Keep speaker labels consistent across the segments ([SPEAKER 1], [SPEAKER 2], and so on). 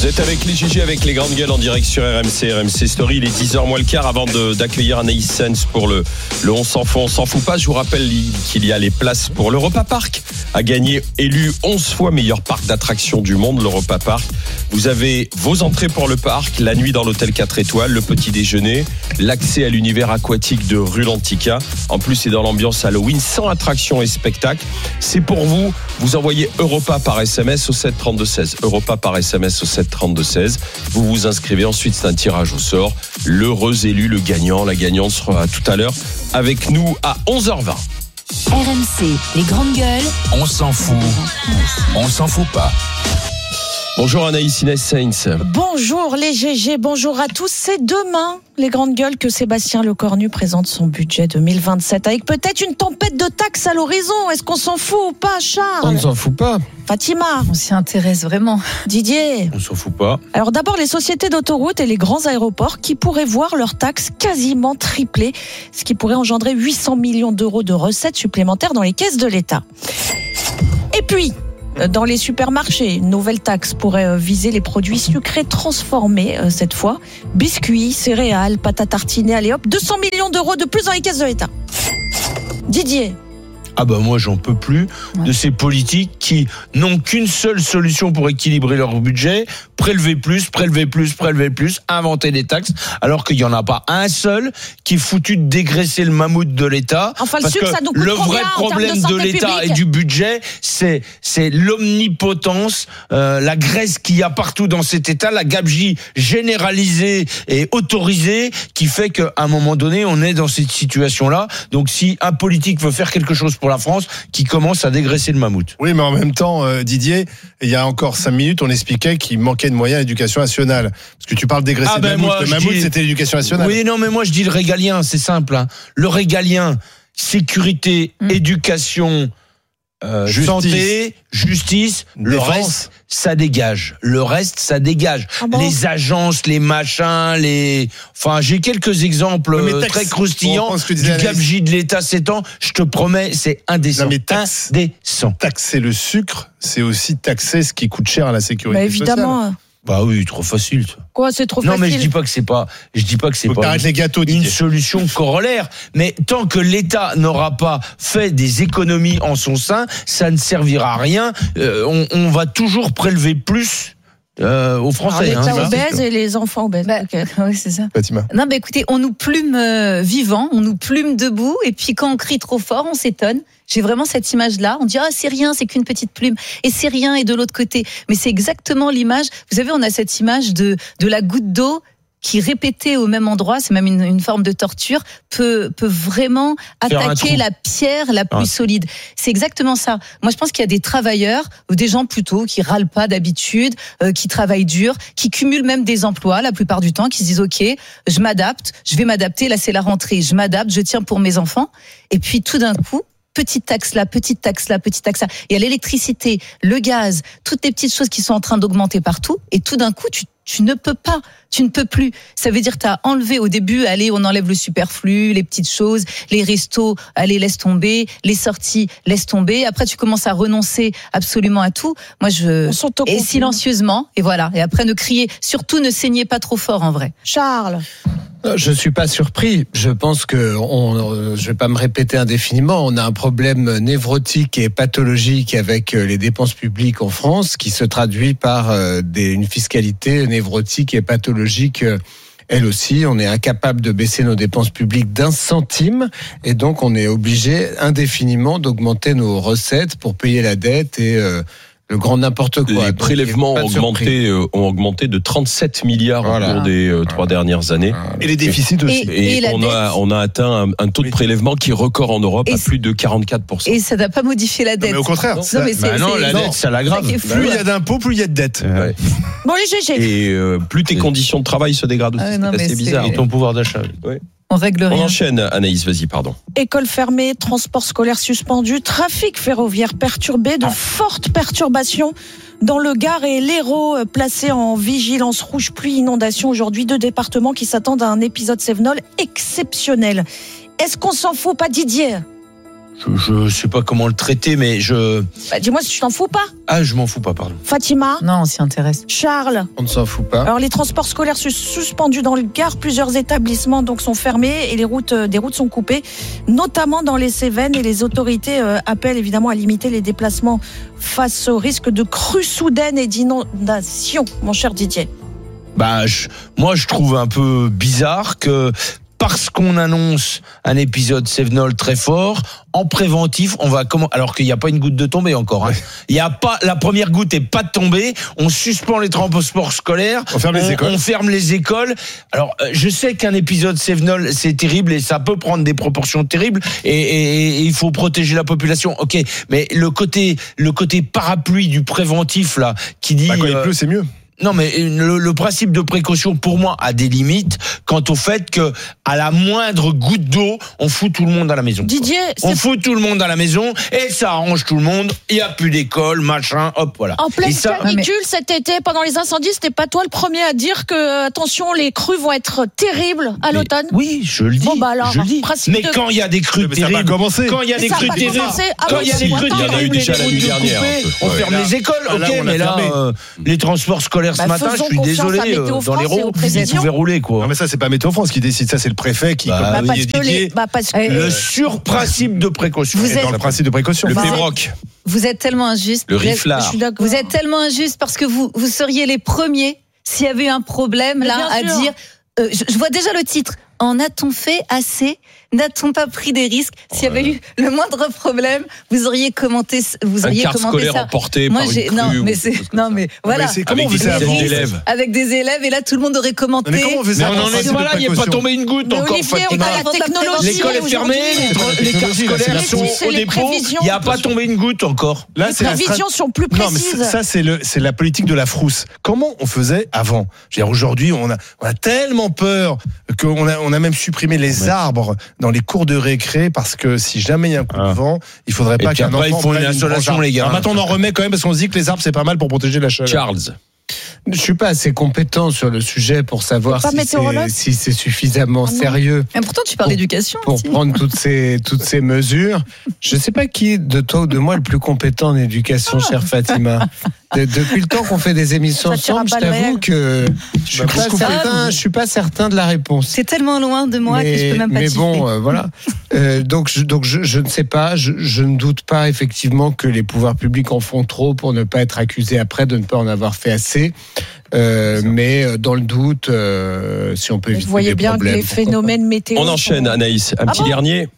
[SPEAKER 1] Vous êtes avec les GG, avec les grandes gueules en direct sur RMC Story. Il est 10h moins le quart avant d'accueillir Anaïs Sens pour le On s'en fout, on s'en fout pas. Je vous rappelle qu'il y a les places pour l'Europa Park à gagner, élu 11 fois meilleur parc d'attractions du monde, l'Europa Park. Vous avez vos entrées pour le parc, la nuit dans l'hôtel 4 étoiles, le petit déjeuner, l'accès à l'univers aquatique de Rue Lantica. En plus, c'est dans l'ambiance Halloween, sans attractions et spectacles. C'est pour vous. Vous envoyez Europa par SMS au 732-16. Europa par SMS au 732-16. Vous vous inscrivez. Ensuite, c'est un tirage au sort. L'heureux élu, le gagnant, la gagnante sera tout à l'heure avec nous à 11h20.
[SPEAKER 2] RMC, les grandes gueules.
[SPEAKER 3] On s'en fout. On s'en fout pas.
[SPEAKER 1] Bonjour Anaïs Sainz.
[SPEAKER 4] Bonjour les GG, bonjour à tous. C'est demain, les grandes gueules, que Sébastien Lecornu présente son budget 2027 avec peut-être une tempête de taxes à l'horizon. Est-ce qu'on s'en fout ou pas, Charles ?
[SPEAKER 5] On ne s'en fout pas.
[SPEAKER 4] Fatima ?
[SPEAKER 2] On s'y intéresse vraiment.
[SPEAKER 4] Didier ?
[SPEAKER 1] On s'en fout pas.
[SPEAKER 4] Alors d'abord, les sociétés d'autoroutes et les grands aéroports qui pourraient voir leurs taxes quasiment tripler, ce qui pourrait engendrer 800 millions d'euros de recettes supplémentaires dans les caisses de l'État. Et puis, dans les supermarchés, une nouvelle taxe pourrait viser les produits sucrés transformés cette fois. Biscuits, céréales, pâtes à tartiner, allez hop, 200 millions d'euros de plus dans les caisses de l'État. Didier ?
[SPEAKER 5] Ah bah moi j'en peux plus de ces politiques qui n'ont qu'une seule solution pour équilibrer leur budget, prélever plus, inventer des taxes, alors qu'il n'y en a pas un seul qui est foutu de dégraisser le mammouth de l'État.
[SPEAKER 4] Enfin,
[SPEAKER 5] parce
[SPEAKER 4] sucre,
[SPEAKER 5] que
[SPEAKER 4] ça nous coûte
[SPEAKER 5] le
[SPEAKER 4] combien
[SPEAKER 5] vrai problème
[SPEAKER 4] en
[SPEAKER 5] de l'État
[SPEAKER 4] publique ?
[SPEAKER 5] et du budget, c'est l'omnipotence, la graisse qu'il y a partout dans cet État, la gabegie généralisée et autorisée qui fait qu'à un moment donné, on est dans cette situation-là. Donc si un politique veut faire quelque chose pour la France, qui commence à dégraisser le mammouth.
[SPEAKER 6] Oui, mais en même temps, Didier, il y a encore 5 minutes, on expliquait qu'il manquait de moyens à l'éducation nationale. Parce que tu parles de dégraisser le mammouth. Le mammouth, c'était l'éducation nationale.
[SPEAKER 5] Oui, non, mais moi, je dis le régalien, c'est simple. Hein. Le régalien, sécurité, éducation, santé, justice, le reste, ça dégage. Les agences, les machins, Enfin, j'ai quelques exemples très croustillants du gabegie de l'État ces temps. Je te promets, c'est indécent.
[SPEAKER 6] Non, mais
[SPEAKER 5] indécent.
[SPEAKER 6] Taxer le sucre, c'est aussi taxer ce qui coûte cher à la sécurité
[SPEAKER 4] évidemment.
[SPEAKER 6] sociale.
[SPEAKER 5] Bah oui, trop facile. Ça.
[SPEAKER 4] Quoi, c'est trop facile.
[SPEAKER 5] Non, mais je dis pas que c'est pas.
[SPEAKER 6] Faut que t'arrêtes les gâteaux,
[SPEAKER 5] une solution corollaire. Mais tant que l'État n'aura pas fait des économies en son sein, ça ne servira à rien. On va toujours prélever plus. Aux Français.
[SPEAKER 4] Alors, l'État obèse et les enfants obèses.
[SPEAKER 2] Oui, c'est ça.
[SPEAKER 6] Fatima.
[SPEAKER 2] Non, mais écoutez, on nous plume vivants, on nous plume debout, et puis quand on crie trop fort, on s'étonne. J'ai vraiment cette image-là. On dit, c'est rien, c'est qu'une petite plume. Et c'est rien, et de l'autre côté. Mais c'est exactement l'image. Vous savez, on a cette image de la goutte d'eau qui, répétée au même endroit, c'est même une forme de torture, peut vraiment attaquer la pierre la plus solide. C'est exactement ça. Moi, je pense qu'il y a des travailleurs, ou des gens plutôt, qui râlent pas d'habitude, qui travaillent dur, qui cumulent même des emplois, la plupart du temps, qui se disent, OK, je m'adapte, je vais m'adapter, là, c'est la rentrée, je m'adapte, je tiens pour mes enfants. Et puis, tout d'un coup, petite taxe là. Il y a l'électricité, le gaz, toutes les petites choses qui sont en train d'augmenter partout. Et tout d'un coup, tu ne peux plus. Ça veut dire que tu as enlevé au début, allez, on enlève le superflu, les petites choses, les restos, allez, laisse tomber, les sorties, laisse tomber. Après, tu commences à renoncer absolument à tout. Moi, et silencieusement, et voilà. Et après, ne criez, surtout ne saignez pas trop fort en vrai.
[SPEAKER 4] Charles.
[SPEAKER 7] Je suis pas surpris. Je pense que je vais pas me répéter indéfiniment. On a un problème névrotique et pathologique avec les dépenses publiques en France, qui se traduit par une fiscalité névrotique et pathologique. Elle aussi, on est incapable de baisser nos dépenses publiques d'1 centime, et donc on est obligé indéfiniment d'augmenter nos recettes pour payer la dette et le grand n'importe quoi.
[SPEAKER 1] Les prélèvements ont augmenté de 37 milliards au cours des 3 dernières années.
[SPEAKER 6] Et les déficits aussi.
[SPEAKER 1] Et on a atteint un taux de prélèvement qui est record en Europe à plus de 44%.
[SPEAKER 2] Et ça n'a pas modifié la dette.
[SPEAKER 6] Non, mais au contraire.
[SPEAKER 5] La dette, ça l'aggrave.
[SPEAKER 6] Plus il y a d'impôts, plus il y a de dettes.
[SPEAKER 1] Ouais.
[SPEAKER 4] Bon, les GG.
[SPEAKER 1] Et plus tes conditions de travail se dégradent aussi. C'est assez bizarre.
[SPEAKER 5] Et ton pouvoir d'achat.
[SPEAKER 1] Ouais.
[SPEAKER 2] On règle rien.
[SPEAKER 1] On enchaîne, Anaïs, vas-y, pardon.
[SPEAKER 4] École fermée, transport scolaire suspendu, trafic ferroviaire perturbé, de fortes perturbations dans le Gard et l'Hérault placés en vigilance rouge pluie inondation aujourd'hui. 2 départements qui s'attendent à un épisode Cévenol exceptionnel. Est-ce qu'on s'en fout, pas Didier ?
[SPEAKER 5] Je sais pas comment le traiter, mais
[SPEAKER 4] dis-moi si tu t'en fous pas.
[SPEAKER 5] Ah, je m'en fous pas, pardon.
[SPEAKER 4] Fatima.
[SPEAKER 2] Non, on s'y intéresse.
[SPEAKER 4] Charles.
[SPEAKER 7] On ne s'en fout pas.
[SPEAKER 4] Alors les transports scolaires sont suspendus dans le Gard, plusieurs établissements donc sont fermés et des routes sont coupées, notamment dans les Cévennes, et les autorités appellent évidemment à limiter les déplacements face au risque de crues soudaines et d'inondations, mon cher Didier.
[SPEAKER 5] Moi je trouve un peu bizarre que parce qu'on annonce un épisode Sevenol très fort, en préventif, on va alors qu'il n'y a pas une goutte de tombée encore. Hein. Il y a pas, la première goutte est pas de tombée. On suspend les transports scolaires.
[SPEAKER 6] On ferme les écoles.
[SPEAKER 5] On ferme les écoles. Alors, je sais qu'un épisode Sevenol, c'est terrible et ça peut prendre des proportions terribles et il faut protéger la population. Ok, mais le côté parapluie du préventif là, qui dit.
[SPEAKER 6] Quand il pleut, c'est mieux.
[SPEAKER 5] Non, mais le principe de précaution, pour moi, a des limites quant au fait que, à la moindre goutte d'eau, on fout tout le monde à la maison.
[SPEAKER 4] Didier,
[SPEAKER 5] on fout tout le monde à la maison et ça arrange tout le monde. Il n'y a plus d'école, machin, hop, voilà.
[SPEAKER 4] En pleine canicule cet été, pendant les incendies, c'était pas toi le premier à dire que, attention, les crues vont être terribles à l'automne?
[SPEAKER 5] Oui, je le dis.
[SPEAKER 4] Bon, alors,
[SPEAKER 5] je le dis. Mais quand il y a des crues terribles, quand il y a des crues terribles, on ferme les écoles. Ok, mais là, les transports scolaires ce matin, je suis désolé, dans les ronds, vous pouvez rouler, quoi.
[SPEAKER 6] Non, mais ça, c'est pas Météo France qui décide, ça, c'est le préfet qui,
[SPEAKER 5] le surprincipe de précaution.
[SPEAKER 6] Dans le principe de précaution.
[SPEAKER 1] Le Pébroc.
[SPEAKER 2] Vous êtes tellement injuste.
[SPEAKER 1] Le riflard.
[SPEAKER 2] Vous êtes tellement injuste parce que vous seriez les premiers, s'il y avait eu un problème, là, à dire, je vois déjà le titre. En a-t-on fait assez? N'a-t-on pas pris des risques? S'il y avait eu le moindre problème, vous auriez commenté ça.
[SPEAKER 1] Un quart scolaire emporté par une crue.
[SPEAKER 2] Non, mais voilà.
[SPEAKER 1] Avec des dizaines d'élèves.
[SPEAKER 2] Avec des élèves, et là, tout le monde aurait commenté.
[SPEAKER 6] Mais comment on fait ça?
[SPEAKER 5] Il n'est pas tombé une goutte encore.
[SPEAKER 4] Olivier, on a la technologie.
[SPEAKER 5] L'école est fermée, les cartes scolaires sont au dépôt. Il n'y a pas tombé une goutte encore.
[SPEAKER 4] Les prévisions sont plus précises.
[SPEAKER 6] Non, mais ça, c'est la politique de la frousse. Comment on faisait avant? Je veux dire, aujourd'hui, on a tellement peur qu'on a même supprimé les arbres dans les cours de récré parce que si jamais il y a un coup de vent, il faudrait pas qu'un enfant.
[SPEAKER 5] Il faut une installation, les gars.
[SPEAKER 6] Alors maintenant, on en remet quand même parce qu'on se dit que les arbres, c'est pas mal pour protéger la chaleur.
[SPEAKER 1] Charles.
[SPEAKER 7] Je suis pas assez compétent sur le sujet pour savoir si c'est suffisamment sérieux.
[SPEAKER 2] Et pourtant, tu parles d'éducation.
[SPEAKER 7] Pour prendre toutes ces mesures. Je sais pas qui de toi ou de moi est le plus compétent en éducation, chère Fatima. Depuis le temps qu'on fait des émissions ensemble, je t'avoue que je suis pas certain de la réponse.
[SPEAKER 2] C'est tellement loin de moi que je peux même pas.
[SPEAKER 7] Mais bon, voilà. Donc je ne sais pas. Je ne doute pas effectivement que les pouvoirs publics en font trop pour ne pas être accusés après de ne pas en avoir fait assez. Mais dans le doute, si on peut éviter des problèmes.
[SPEAKER 4] Vous voyez bien que les phénomènes météo.
[SPEAKER 1] On enchaîne, Anaïs. Un petit dernier.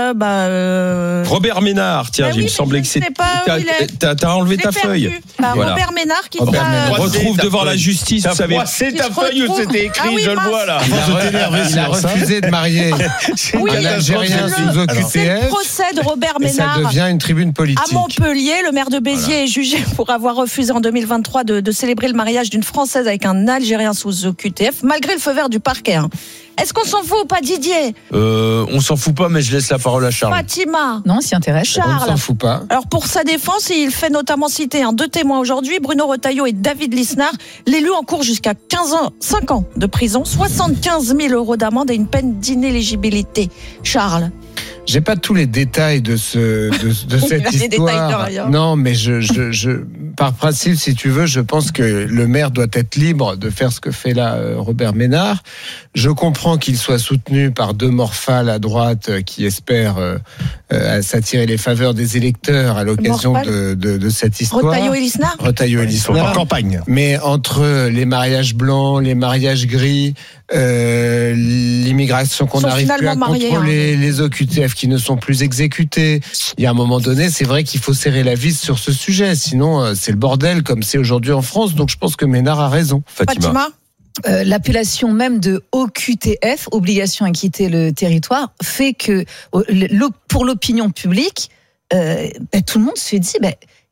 [SPEAKER 1] Robert Ménard, tiens, il me semblait que c'était. T'as enlevé ta feuille.
[SPEAKER 4] Voilà. Robert Ménard qui
[SPEAKER 1] retrouve devant la justice, vous savez.
[SPEAKER 5] C'est ta feuille où c'était écrit, je le vois là.
[SPEAKER 7] Il a refusé de marier un Algérien sous OQTF.
[SPEAKER 4] C'est le procès de Robert Ménard.
[SPEAKER 7] Ça devient une tribune politique.
[SPEAKER 4] À Montpellier, le maire de Béziers est jugé pour avoir refusé en 2023 de célébrer le mariage d'une Française avec un Algérien sous OQTF, malgré le feu vert du parquet. Est-ce qu'on s'en fout ou pas, Didier?
[SPEAKER 5] On s'en fout pas, mais je laisse la parole à Charles.
[SPEAKER 4] Fatima.
[SPEAKER 2] Non, on s'y intéresse.
[SPEAKER 4] Charles.
[SPEAKER 7] On ne s'en fout pas.
[SPEAKER 4] Alors, pour sa défense, il fait notamment citer deux témoins aujourd'hui, Bruno Retailleau et David Lisnard. L'élu encourt jusqu'à 5 ans de prison, 75 000 € d'amende et une peine d'inéligibilité. Charles.
[SPEAKER 7] J'ai pas tous les détails de cette histoire. Non, mais par principe, si tu veux, je pense que le maire doit être libre de faire ce que fait là Robert Ménard. Je comprends qu'il soit soutenu par deux morphales à droite qui espèrent s'attirer les faveurs des électeurs à l'occasion de cette histoire.
[SPEAKER 4] Retailleau et Lisnard.
[SPEAKER 7] Retailleau et Lisnard.
[SPEAKER 6] En campagne.
[SPEAKER 7] Mais entre les mariages blancs, les mariages gris, l'immigration qu'on n'arrive plus à contrôler, les OQTF qui ne sont plus exécutés. Il y a un moment donné, c'est vrai qu'il faut serrer la vis sur ce sujet. Sinon, c'est le bordel comme c'est aujourd'hui en France. Donc, je pense que Ménard a raison.
[SPEAKER 4] Fatima.
[SPEAKER 2] L'appellation même de OQTF, obligation à quitter le territoire, fait que pour l'opinion publique, tout le monde se dit,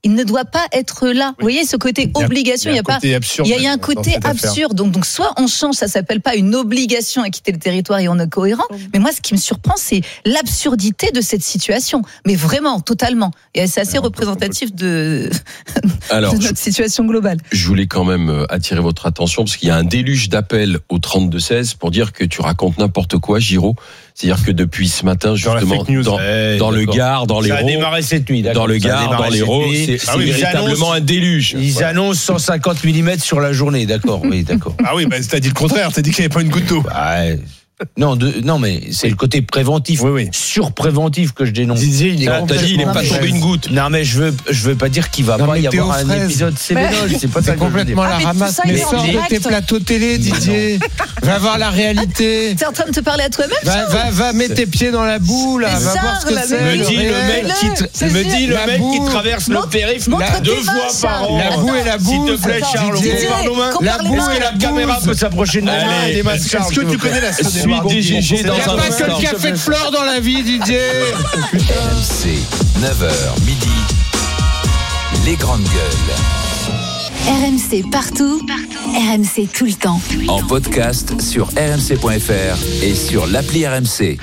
[SPEAKER 2] il ne doit pas être là. Vous voyez, ce côté obligation, il y a pas.
[SPEAKER 6] Absurde,
[SPEAKER 2] il y a un côté absurde. Donc, soit on change, ça s'appelle pas une obligation à quitter le territoire et on est cohérent. Mais moi, ce qui me surprend, c'est l'absurdité de cette situation. Mais vraiment, totalement. Et c'est assez représentatif de notre situation globale.
[SPEAKER 1] Je voulais quand même attirer votre attention parce qu'il y a un déluge d'appels au 32-16 pour dire que tu racontes n'importe quoi, Giraud. C'est-à-dire que depuis ce matin, justement, dans le Gard, dans l'Hérault,
[SPEAKER 5] ça a démarré cette nuit.
[SPEAKER 1] Dans le Gard, dans l'Hérault, c'est véritablement un déluge.
[SPEAKER 5] Ils annoncent 150 mm sur la journée, d'accord. Oui, d'accord.
[SPEAKER 6] Ah oui, bah, t'as dit le contraire, t'as dit qu'il n'y avait pas une goutte d'eau.
[SPEAKER 5] Non, mais c'est le côté préventif, surpréventif que je dénonce.
[SPEAKER 1] T'as dit il n'est pas tombé une goutte.
[SPEAKER 5] Non, mais je veux pas dire qu'il va pas y avoir un épisode Séménol. C'est pas ça que
[SPEAKER 7] complètement la ramasse. Mais sors de tes plateaux télé, Didier. Va voir la réalité.
[SPEAKER 2] T'es en train de te parler à toi-même.
[SPEAKER 7] Va mettre tes pieds dans la boue là. Va voir ce que c'est.
[SPEAKER 5] Me dit le mec qui traverse le périph' 2 fois par an.
[SPEAKER 7] La boue et la boue.
[SPEAKER 5] S'il te plaît, Charles.
[SPEAKER 7] La boue et la
[SPEAKER 5] caméra peut s'approcher de moi.
[SPEAKER 6] Est-ce que tu connais la
[SPEAKER 1] Suis DGG dans un instant.
[SPEAKER 7] Il n'y a pas que le café de fleurs dans la vie, Didier.
[SPEAKER 3] RMC, 9h midi. Les grandes gueules.
[SPEAKER 8] RMC partout. RMC tout le temps.
[SPEAKER 3] En podcast sur rmc.fr et sur l'appli RMC.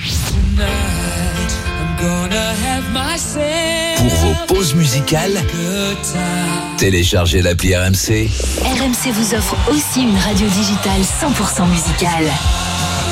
[SPEAKER 3] Pour vos pauses musicales, téléchargez l'appli RMC.
[SPEAKER 8] RMC vous offre aussi une radio digitale 100% musicale.